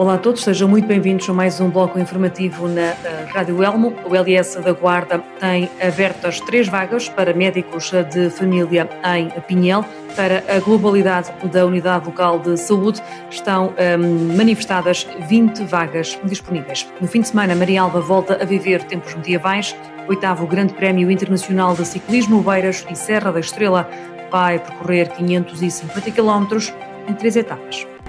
Olá a todos, sejam muito bem-vindos a mais um bloco informativo na Rádio Elmo. O LS da Guarda tem abertas 3 vagas para médicos de família em Pinhel. Para a globalidade da Unidade Local de Saúde estão manifestadas 20 vagas disponíveis. No fim de semana, Marialva volta a viver tempos medievais. O 8º Grande Prémio Internacional de Ciclismo, Beiras e Serra da Estrela vai percorrer 550 km em 3 etapas.